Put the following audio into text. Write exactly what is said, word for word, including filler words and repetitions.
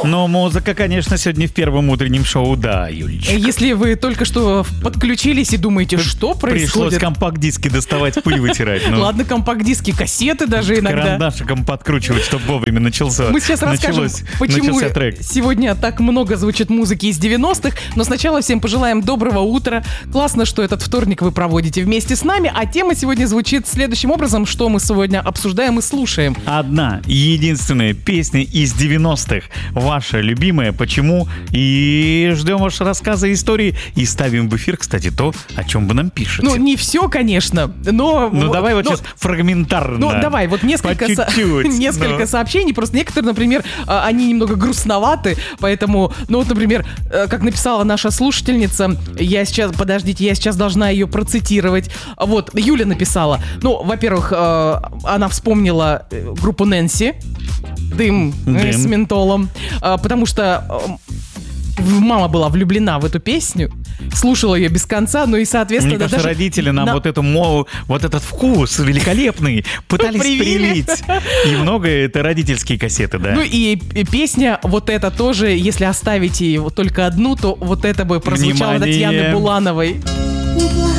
Но музыка, конечно, сегодня в первом утреннем шоу, да, Юлечка. Если вы только что подключились и думаете, что происходит... Пришлось компакт-диски доставать, пыль вытирать. Ну. Ладно, компакт-диски, кассеты даже иногда. Карандашиком подкручивать, чтобы вовремя начался. Мы сейчас расскажем, началось, почему начался трек. сегодня так много звучит музыки из девяностых. Но сначала всем пожелаем доброго утра. Классно, что этот вторник вы проводите вместе с нами. А тема сегодня звучит следующим образом, что мы сегодня обсуждаем и слушаем. Одна единственная песня из девяностых. Ваша любимая. Почему? И ждем ваши рассказы и истории. И ставим в эфир, кстати, то, о чем вы нам пишете. Ну, не все, конечно, но... Ну, вот, давай вот но, сейчас фрагментарно. Ну, давай, вот несколько, со... несколько сообщений. Просто некоторые, например, они немного грустноваты, поэтому... Ну, вот, например, как написала наша слушательница, я сейчас... Подождите, я сейчас должна ее процитировать. Вот, Юля написала. Ну, во-первых, она вспомнила группу Нэнси. Дым, Дым. с ментолом. Потому что... Мама была влюблена в эту песню, слушала ее без конца, ну и, соответственно... Мне кажется, даже родители нам на... вот, эту, вот этот вкус великолепный пытались привить. И много это родительские кассеты, да. Ну и, и песня вот эта тоже, если оставить ее только одну, то вот это бы прозвучало Татьяны Булановой.